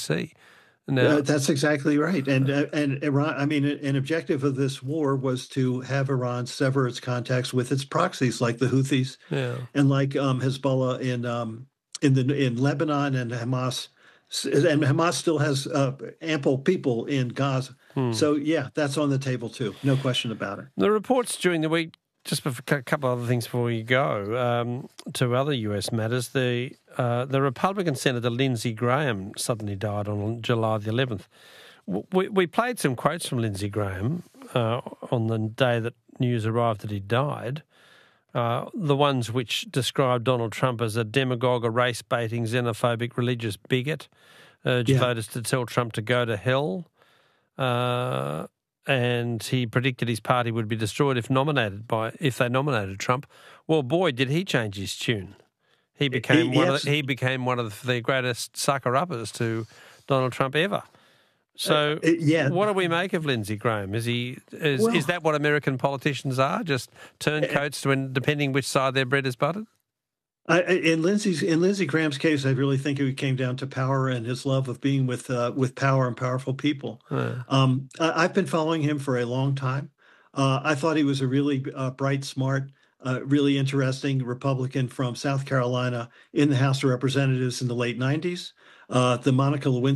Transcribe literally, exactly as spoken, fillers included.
Sea. Now, Uh, that's exactly right. And uh, and Iran, I mean, an objective of this war was to have Iran sever its contacts with its proxies, like the Houthis yeah. and like um, Hezbollah in um, in the in Lebanon and Hamas. And Hamas still has uh, ample people in Gaza. Hmm. So yeah, that's on the table too. No question about it. The reports during the week. Just a couple of other things before you go um, to other U S matters. The uh, the Republican Senator Lindsey Graham suddenly died on July the eleventh. We, we played some quotes from Lindsey Graham uh, on the day that news arrived that he died. Uh, the ones which described Donald Trump as a demagogue, a race-baiting, xenophobic, religious bigot, urged Yeah. voters to tell Trump to go to hell. Uh, and he predicted his party would be destroyed if nominated by if they nominated Trump. Well, boy, did he change his tune. He became He- one yes. of the, he became one of the greatest sucker-uppers to Donald Trump ever. So, Uh, yeah. what do we make of Lindsey Graham? Is he is, Well- is that what American politicians are? Just turncoats when depending which side their bread is buttered? I, in Lindsey's in Lindsey Graham's case, I really think it came down to power and his love of being with uh, with power and powerful people. Yeah. Um, I, I've been following him for a long time. Uh, I thought he was a really uh, bright, smart, uh, really interesting Republican from South Carolina in the House of Representatives in the late nineties. Uh, the Monica Lewinsky